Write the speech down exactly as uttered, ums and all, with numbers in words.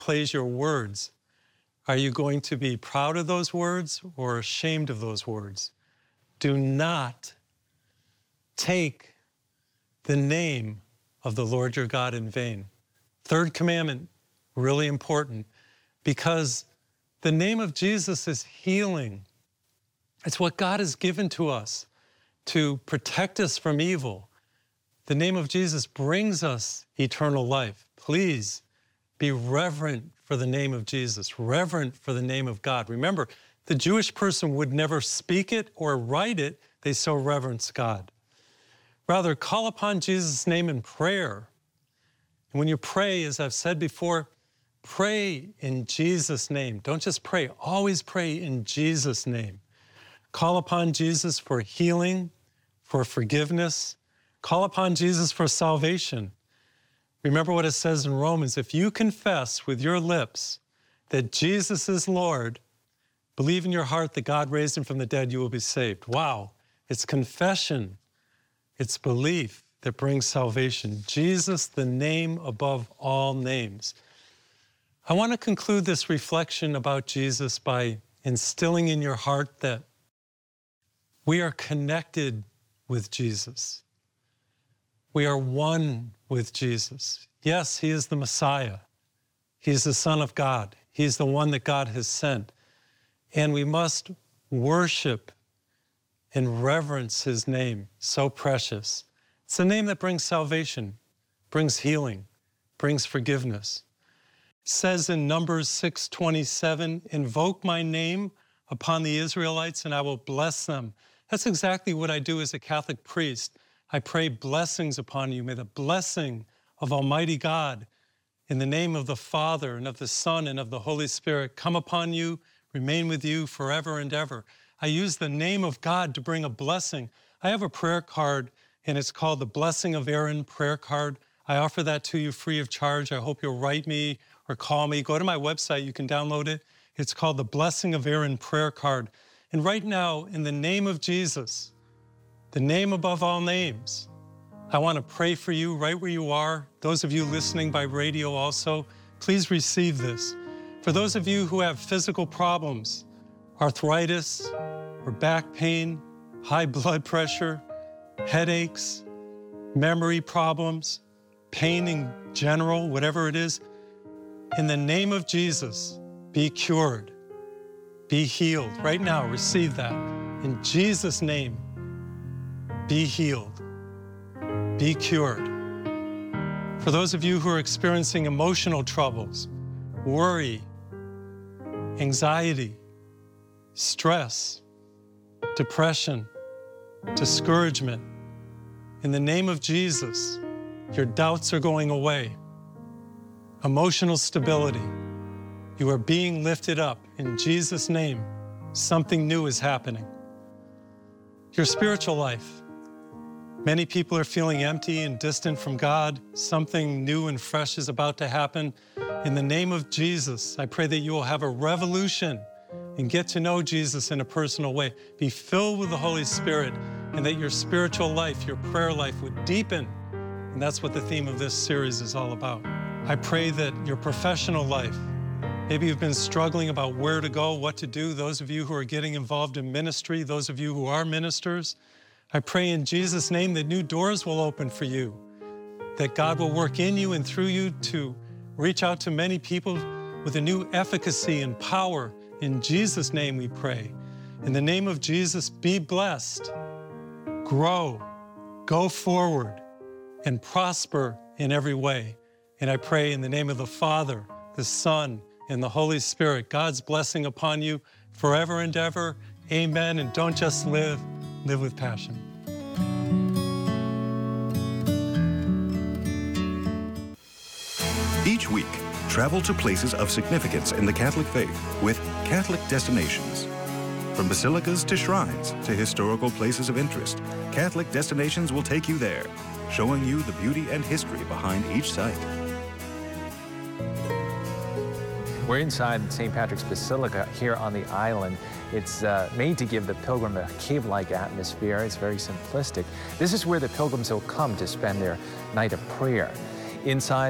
plays your words, are you going to be proud of those words or ashamed of those words? Do not take the name of the Lord your God in vain. Third commandment, really important, because the name of Jesus is healing. It's what God has given to us to protect us from evil. The name of Jesus brings us eternal life. Please be reverent for the name of Jesus, reverent for the name of God. Remember, the Jewish person would never speak it or write it. They so reverence God. Rather, call upon Jesus' name in prayer. And when you pray, as I've said before, pray in Jesus' name. Don't just pray, always pray in Jesus' name. Call upon Jesus for healing, for forgiveness. Call upon Jesus for salvation. Remember what it says in Romans, if you confess with your lips that Jesus is Lord, believe in your heart that God raised him from the dead, you will be saved. Wow, it's confession, it's belief that brings salvation. Jesus, the name above all names. I want to conclude this reflection about Jesus by instilling in your heart that we are connected with Jesus. We are one with Jesus. Yes, he is the Messiah. He's the Son of God. He's the one that God has sent. And we must worship and reverence his name, so precious. It's a name that brings salvation, brings healing, brings forgiveness. It says in Numbers six twenty-seven, invoke my name upon the Israelites and I will bless them. That's exactly what I do as a Catholic priest. I pray blessings upon you. May the blessing of Almighty God in the name of the Father and of the Son and of the Holy Spirit come upon you, remain with you forever and ever. I use the name of God to bring a blessing. I have a prayer card, and it's called the Blessing of Aaron prayer card. I offer that to you free of charge. I hope you'll write me or call me. Go to my website. You can download it. It's called the Blessing of Aaron prayer card. And right now, in the name of Jesus, the name above all names, I want to pray for you right where you are. Those of you listening by radio also, please receive this. For those of you who have physical problems, arthritis or back pain, high blood pressure, headaches, memory problems, pain in general, whatever it is, in the name of Jesus, be cured, be healed. Right now, receive that. In Jesus' name, be healed, be cured. For those of you who are experiencing emotional troubles, worry, anxiety, stress, depression, discouragement, in the name of Jesus, your doubts are going away. Emotional stability, you are being lifted up. In Jesus' name, something new is happening. Your spiritual life, many people are feeling empty and distant from God. Something new and fresh is about to happen. In the name of Jesus, I pray that you will have a revolution and get to know Jesus in a personal way. Be filled with the Holy Spirit, and that your spiritual life, your prayer life would deepen. And that's what the theme of this series is all about. I pray that your professional life, maybe you've been struggling about where to go, what to do. Those of you who are getting involved in ministry, those of you who are ministers, I pray in Jesus' name that new doors will open for you, that God will work in you and through you to reach out to many people with a new efficacy and power. In Jesus' name we pray. In the name of Jesus, be blessed, grow, go forward, and prosper in every way. And I pray in the name of the Father, the Son, and the Holy Spirit, God's blessing upon you forever and ever. Amen. And don't just live, live with passion. Each week, travel to places of significance in the Catholic faith with Catholic Destinations. From basilicas to shrines to historical places of interest, Catholic Destinations will take you there, showing you the beauty and history behind each site. We're inside Saint Patrick's Basilica here on the island. It's uh, made to give the pilgrim a cave-like atmosphere. It's very simplistic. This is where the pilgrims will come to spend their night of prayer. Inside